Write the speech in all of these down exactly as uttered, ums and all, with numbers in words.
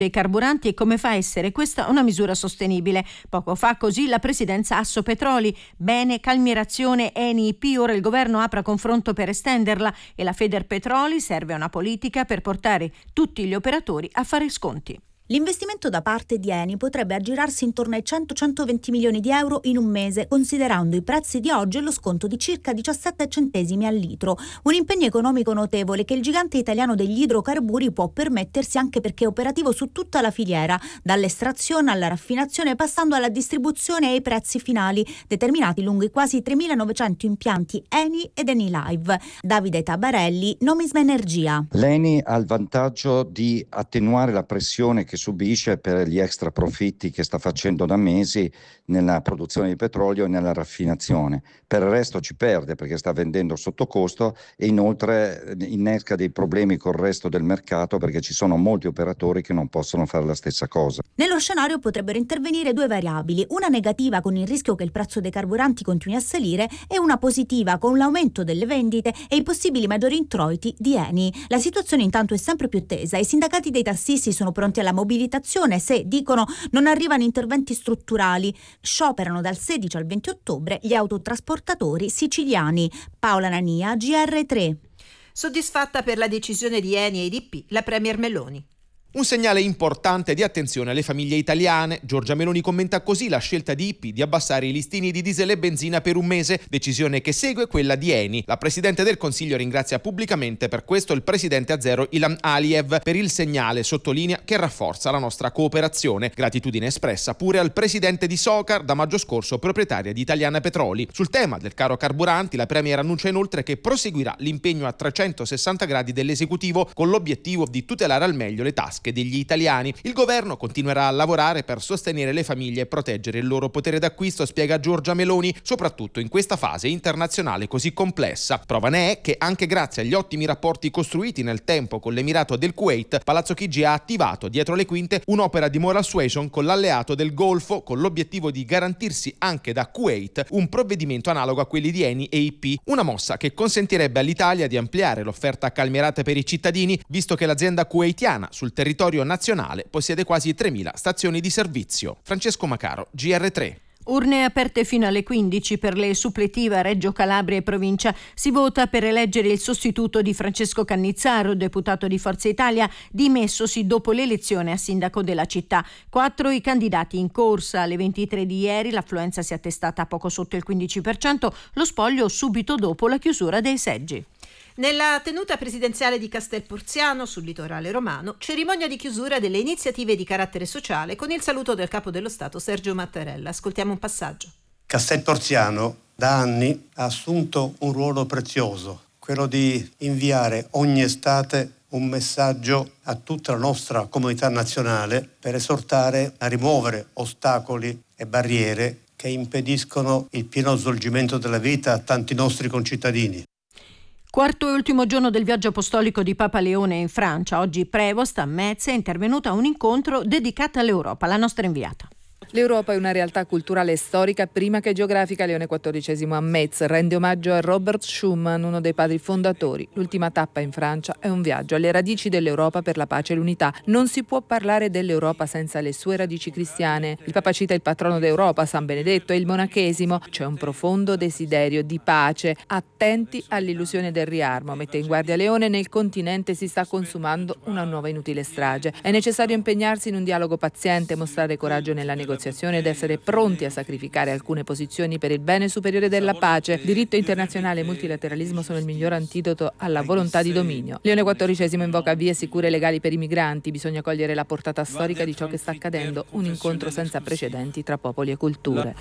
dei carburanti e come fa a essere questa una misura sostenibile. Poco fa così la presidenza Assopetroli. Bene, calmierazione Eni I P, ora il governo apre confronto per estenderla e la Federpetroli serve a una politica per portare tutti gli operatori a fare sconti. L'investimento da parte di Eni potrebbe aggirarsi intorno ai cento centoventi milioni di euro in un mese, considerando i prezzi di oggi e lo sconto di circa diciassette centesimi al litro. Un impegno economico notevole che il gigante italiano degli idrocarburi può permettersi anche perché è operativo su tutta la filiera, dall'estrazione alla raffinazione passando alla distribuzione e ai prezzi finali, determinati lungo i quasi tremilanovecento impianti Eni ed Eni Live. Davide Tabarelli, Nomisma Energia. L'Eni ha il vantaggio di attenuare la pressione che subisce per gli extra profitti che sta facendo da mesi nella produzione di petrolio e nella raffinazione. Per il resto ci perde perché sta vendendo sotto costo e inoltre innesca dei problemi col resto del mercato perché ci sono molti operatori che non possono fare la stessa cosa. Nello scenario potrebbero intervenire due variabili, una negativa con il rischio che il prezzo dei carburanti continui a salire e una positiva con l'aumento delle vendite e i possibili maggiori introiti di Eni. La situazione intanto è sempre più tesa. I sindacati dei tassisti sono pronti alla mobilitazione se, dicono, non arrivano interventi strutturali. Scioperano dal sedici al venti ottobre gli autotrasportatori siciliani. Paola Nania, G R tre. Soddisfatta per la decisione di Eni e I D P, la premier Meloni. Un segnale importante di attenzione alle famiglie italiane. Giorgia Meloni commenta così la scelta di I P di abbassare i listini di diesel e benzina per un mese, decisione che segue quella di Eni. La Presidente del Consiglio ringrazia pubblicamente per questo il Presidente azero Ilham Aliyev per il segnale, sottolinea, che rafforza la nostra cooperazione. Gratitudine espressa pure al Presidente di Socar, da maggio scorso proprietaria di Italiana Petroli. Sul tema del caro carburanti, la Premier annuncia inoltre che proseguirà l'impegno a trecentosessanta gradi dell'esecutivo con l'obiettivo di tutelare al meglio le tasche degli italiani. Il governo continuerà a lavorare per sostenere le famiglie e proteggere il loro potere d'acquisto, spiega Giorgia Meloni, soprattutto in questa fase internazionale così complessa. Prova ne è che anche grazie agli ottimi rapporti costruiti nel tempo con l'Emirato del Kuwait, Palazzo Chigi ha attivato dietro le quinte un'opera di moral suasion con l'alleato del Golfo, con l'obiettivo di garantirsi anche da Kuwait un provvedimento analogo a quelli di Eni e I P, una mossa che consentirebbe all'Italia di ampliare l'offerta calmierata per i cittadini, visto che l'azienda kuwaitiana sul territorio territorio nazionale possiede quasi tremila stazioni di servizio. Francesco Macaro, G R tre. Urne aperte fino alle quindici per le suppletive a Reggio Calabria e provincia. Si vota per eleggere il sostituto di Francesco Cannizzaro, deputato di Forza Italia, dimessosi dopo l'elezione a sindaco della città. Quattro i candidati in corsa. Alle ventitré di ieri l'affluenza si è attestata poco sotto il quindici per cento, lo spoglio subito dopo la chiusura dei seggi. Nella tenuta presidenziale di Castelporziano, sul litorale romano, cerimonia di chiusura delle iniziative di carattere sociale con il saluto del capo dello Stato Sergio Mattarella. Ascoltiamo un passaggio. Castelporziano da anni ha assunto un ruolo prezioso, quello di inviare ogni estate un messaggio a tutta la nostra comunità nazionale per esortare a rimuovere ostacoli e barriere che impediscono il pieno svolgimento della vita a tanti nostri concittadini. Quarto e ultimo giorno del viaggio apostolico di Papa Leone in Francia. Oggi Prevost a Metz è intervenuta a un incontro dedicato all'Europa. La nostra inviata. L'Europa è una realtà culturale e storica prima che geografica. Leone quattordicesimo a Metz rende omaggio a Robert Schuman, uno dei padri fondatori. L'ultima tappa in Francia è un viaggio alle radici dell'Europa per la pace e l'unità. Non si può parlare dell'Europa senza le sue radici cristiane. Il Papa cita il patrono d'Europa, San Benedetto, e il monachesimo. C'è un profondo desiderio di pace. Attenti all'illusione del riarmo, mette in guardia Leone. Nel continente si sta consumando una nuova inutile strage. È necessario impegnarsi in un dialogo paziente, mostrare coraggio nella negoziazione ed essere pronti a sacrificare alcune posizioni per il bene superiore della pace. Diritto internazionale e multilateralismo sono il miglior antidoto alla volontà di dominio. Leone quattordicesimo invoca vie sicure e legali per i migranti. Bisogna cogliere la portata storica di ciò che sta accadendo, un incontro senza precedenti tra popoli e culture.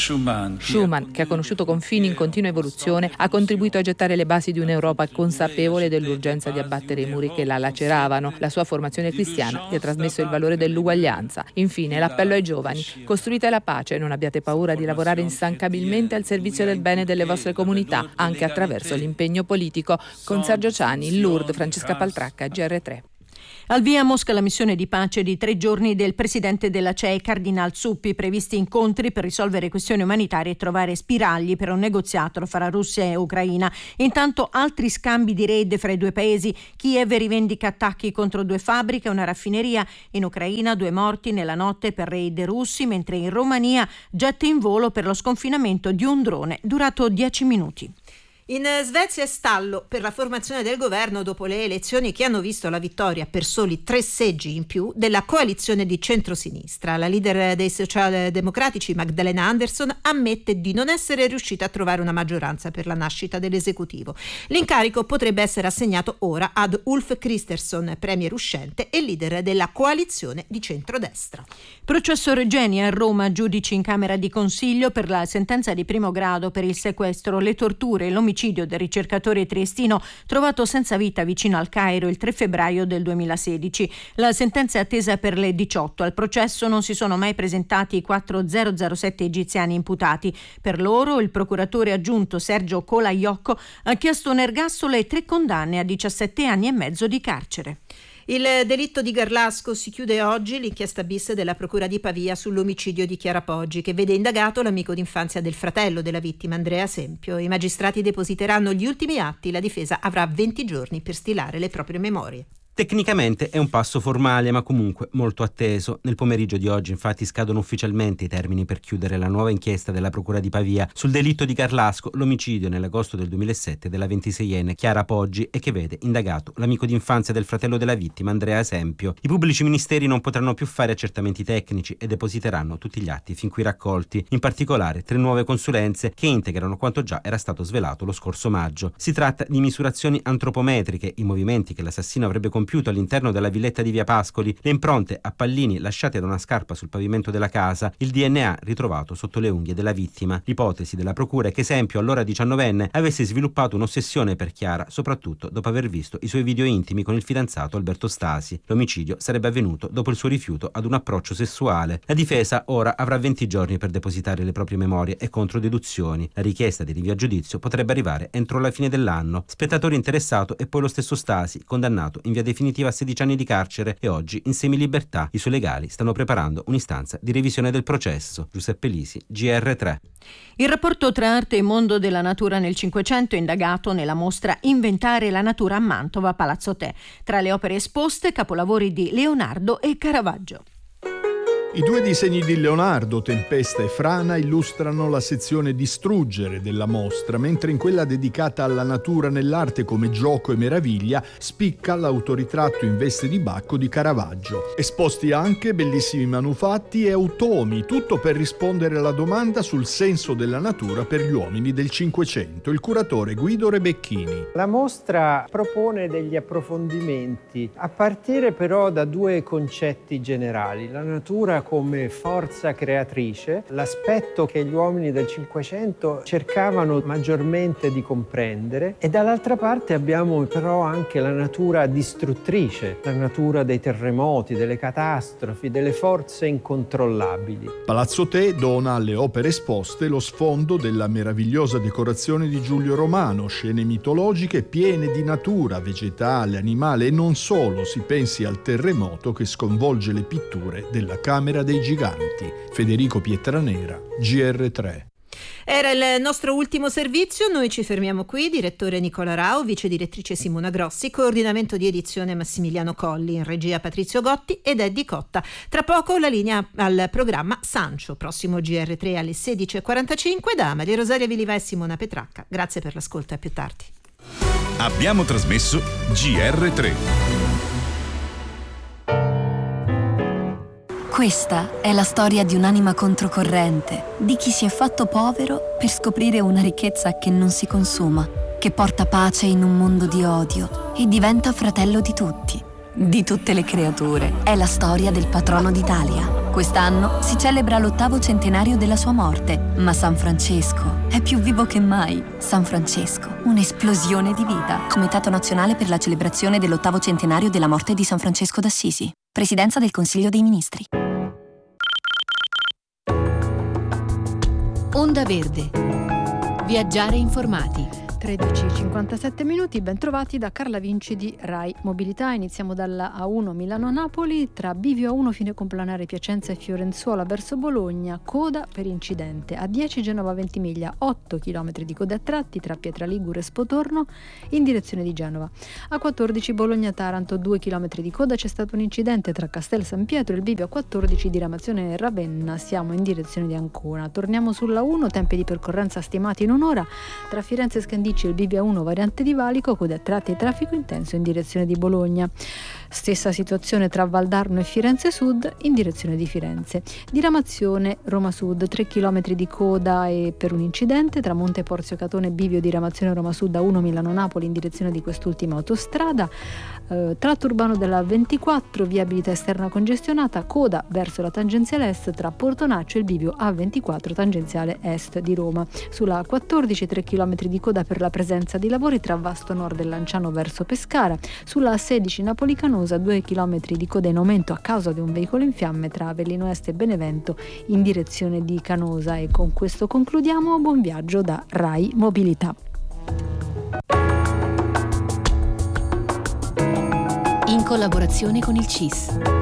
Schuman, che ha conosciuto confini in continua evoluzione, ha contribuito a gettare le basi di un'Europa consapevole dell'urgenza di abbattere i muri che la laceravano. La sua formazione cristiana gli ha trasmesso il valore dell'uguaglianza. Infine, l'appello ai giovani: costruite la pace e non abbiate paura di lavorare instancabilmente al servizio del bene delle vostre comunità, anche attraverso l'impegno politico. Con Sergio Ciani, Lourdes, Francesca Paltracca, G R tre. Al via a Mosca la missione di pace di tre giorni del presidente della C E E, Cardinal Zuppi, previsti incontri per risolvere questioni umanitarie e trovare spiragli per un negoziato fra Russia e Ucraina. Intanto altri scambi di raid fra i due paesi. Kiev rivendica attacchi contro due fabbriche e una raffineria. In Ucraina due morti nella notte per raid russi, mentre in Romania jet in volo per lo sconfinamento di un drone durato dieci minuti. In Svezia è stallo per la formazione del governo dopo le elezioni che hanno visto la vittoria per soli tre seggi in più della coalizione di centrosinistra. La leader dei socialdemocratici, Magdalena Andersson, ammette di non essere riuscita a trovare una maggioranza per la nascita dell'esecutivo. L'incarico potrebbe essere assegnato ora ad Ulf Kristersson, premier uscente e leader della coalizione di centrodestra. Processo Regeni a Roma, giudici in Camera di Consiglio per la sentenza di primo grado per il sequestro, le torture e l'omicidio del ricercatore triestino trovato senza vita vicino al Cairo il tre febbraio del duemilasedici. La sentenza è attesa per le diciotto. Al processo non si sono mai presentati i quattromilazirosette egiziani imputati. Per loro il procuratore aggiunto Sergio Colaiocco ha chiesto un ergastolo e tre condanne a diciassette anni e mezzo di carcere. Il delitto di Garlasco si chiude oggi l'inchiesta bis della Procura di Pavia sull'omicidio di Chiara Poggi, che vede indagato l'amico d'infanzia del fratello della vittima, Andrea Sempio. I magistrati depositeranno gli ultimi atti, la difesa avrà venti giorni per stilare le proprie memorie. Tecnicamente è un passo formale, ma comunque molto atteso. Nel pomeriggio di oggi infatti scadono ufficialmente i termini per chiudere la nuova inchiesta della Procura di Pavia sul delitto di Garlasco, l'omicidio nell'agosto del duemilasette della ventiseienne Chiara Poggi, e che vede indagato l'amico d'infanzia del fratello della vittima, Andrea Sempio. I pubblici ministeri non potranno più fare accertamenti tecnici e depositeranno tutti gli atti fin qui raccolti, in particolare tre nuove consulenze che integrano quanto già era stato svelato lo scorso maggio. Si tratta di misurazioni antropometriche, i movimenti che l'assassino avrebbe compiuto all'interno della villetta di Via Pascoli, le impronte a pallini lasciate da una scarpa sul pavimento della casa, il D N A ritrovato sotto le unghie della vittima. L'ipotesi della procura è che Sempio, allora diciannovenne, avesse sviluppato un'ossessione per Chiara, soprattutto dopo aver visto i suoi video intimi con il fidanzato Alberto Stasi. L'omicidio sarebbe avvenuto dopo il suo rifiuto ad un approccio sessuale. La difesa ora avrà venti giorni per depositare le proprie memorie e controdeduzioni. La richiesta di rinvio a giudizio potrebbe arrivare entro la fine dell'anno. Spettatore interessato è poi lo stesso Stasi, condannato in via definitiva a sedici anni di carcere e oggi in semilibertà. I suoi legali stanno preparando un'istanza di revisione del processo. Giuseppe Lisi, G R tre. Il rapporto tra arte e mondo della natura nel Cinquecento è indagato nella mostra Inventare la natura a Mantova, Palazzo Te. Tra le opere esposte, capolavori di Leonardo e Caravaggio. I due disegni di Leonardo, Tempesta e Frana, illustrano la sezione Distruggere della mostra, mentre in quella dedicata alla natura nell'arte come gioco e meraviglia spicca l'autoritratto in veste di Bacco di Caravaggio. Esposti anche bellissimi manufatti e automi, tutto per rispondere alla domanda sul senso della natura per gli uomini del Cinquecento. Il curatore Guido Rebecchini. La mostra propone degli approfondimenti, a partire però da due concetti generali: la natura come forza creatrice, l'aspetto che gli uomini del Cinquecento cercavano maggiormente di comprendere, e dall'altra parte abbiamo però anche la natura distruttrice, la natura dei terremoti, delle catastrofi, delle forze incontrollabili. Palazzo Te dona alle opere esposte lo sfondo della meravigliosa decorazione di Giulio Romano, scene mitologiche piene di natura, vegetale, animale e non solo. Si pensi al terremoto che sconvolge le pitture della Camera dei Giganti. Federico Pietranera, G R tre. Era il nostro ultimo servizio, noi ci fermiamo qui. Direttore Nicola Rao, vice direttrice Simona Grossi, coordinamento di edizione Massimiliano Colli, in regia Patrizio Gotti ed Eddie Cotta. Tra poco la linea al programma Sancio, prossimo G R tre alle sedici e quarantacinque da Maria Rosaria Viliva e Simona Petracca. Grazie per l'ascolto e a più tardi. Abbiamo trasmesso G R tre. Questa è la storia di un'anima controcorrente, di chi si è fatto povero per scoprire una ricchezza che non si consuma, che porta pace in un mondo di odio e diventa fratello di tutti, di tutte le creature. È la storia del patrono d'Italia. Quest'anno si celebra l'ottavo centenario della sua morte, ma San Francesco è più vivo che mai. San Francesco, un'esplosione di vita. Comitato Nazionale per la celebrazione dell'ottavo centenario della morte di San Francesco d'Assisi. Presidenza del Consiglio dei Ministri. Onda Verde. Viaggiare informati. tredici e cinquantasette minuti, ben trovati da Carla Vinci di Rai Mobilità. Iniziamo dalla A uno Milano-Napoli, tra Bivio A uno fine complanare Piacenza e Fiorenzuola verso Bologna, coda per incidente. A dieci Genova Ventimiglia, otto chilometri di coda a tratti tra Pietraligure e Spotorno in direzione di Genova. A quattordici Bologna-Taranto, due chilometri di coda, c'è stato un incidente tra Castel San Pietro e il bivio. A quattordici diramazione Ravenna, siamo in direzione di Ancona. Torniamo sulla uno, tempi di percorrenza stimati in un'ora, tra Firenze e Scandicci il bivio A uno variante di valico, coda a tratti e traffico intenso in direzione di Bologna. Stessa situazione tra Valdarno e Firenze Sud in direzione di Firenze. Diramazione Roma Sud, tre chilometri di coda e per un incidente tra Monte Porzio Catone, bivio diramazione Roma Sud A uno Milano-Napoli in direzione di quest'ultima autostrada. Eh, tratto urbano della ventiquattro, viabilità esterna congestionata, coda verso la tangenziale est tra Portonaccio e il bivio A ventiquattro tangenziale est di Roma. Sulla A quattordici, tre chilometri di coda per la presenza di lavori tra Vasto Nord e Lanciano verso Pescara. Sulla A sedici Napoli-Canosa, due chilometri di coda in aumento a causa di un veicolo in fiamme tra Avellino Est e Benevento in direzione di Canosa. E con questo concludiamo. Buon viaggio da Rai Mobilità. In collaborazione con il C I S.